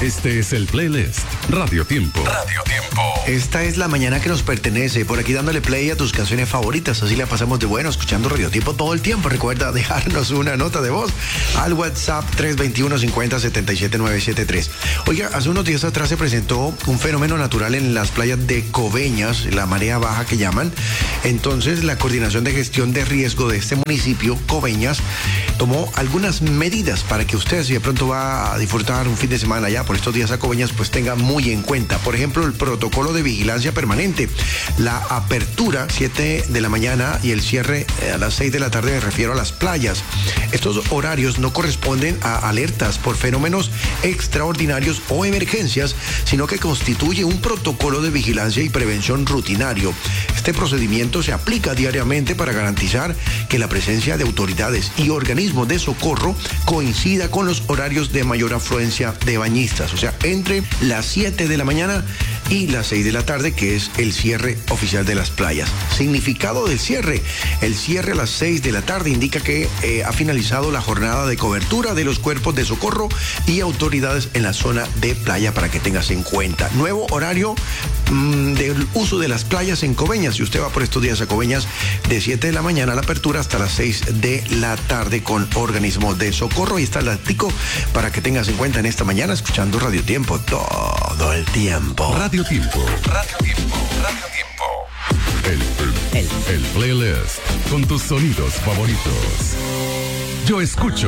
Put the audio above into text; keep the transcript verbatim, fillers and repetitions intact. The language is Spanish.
Este es el playlist Radio Tiempo. Radio Tiempo. Esta es la mañana que nos pertenece. Por aquí dándole play a tus canciones favoritas. Así la pasamos de bueno, escuchando Radio Tiempo todo el tiempo. Recuerda dejarnos una nota de voz al WhatsApp tres dos uno, cinco cero, siete siete nueve siete tres. Oiga, hace unos días atrás se presentó un fenómeno natural en las playas de Coveñas, la marea baja que llaman. Entonces, la Coordinación de Gestión de Riesgo de este municipio, Coveñas, tomó algunas medidas para que usted, si de pronto va a disfrutar un fin de semana ya por estos días a Coveñas, pues tenga muy en cuenta. Por ejemplo, el protocolo de vigilancia permanente, la apertura siete de la mañana y el cierre a las seis de la tarde, me refiero a las playas. Estos horarios no corresponden a alertas por fenómenos extraordinarios o emergencias, sino que constituye un protocolo de vigilancia y prevención rutinario. Este procedimiento se aplica diariamente para garantizar que la presencia de autoridades y organismos de socorro coincida con los horarios de mayor afluencia de bañistas, o sea, entre las siete de la mañana y las seis de la tarde, que es el cierre oficial de las playas. Significado del cierre: el cierre a las seis de la tarde indica que eh, ha finalizado la jornada de cobertura de los cuerpos de socorro y autoridades en la zona de playa, para que tengas en cuenta. Nuevo horario mmm, del uso de las playas en Coveñas. Si usted va por estos días a Coveñas, de siete de la mañana a la apertura hasta las seis de la tarde con organismos de socorro. Y está el datico para que tengas en cuenta en esta mañana, escuchando Radio Tiempo todo el tiempo. Radio Tiempo. Radio Tiempo. Radio Tiempo. El, el, el, el playlist con tus sonidos favoritos. Yo escucho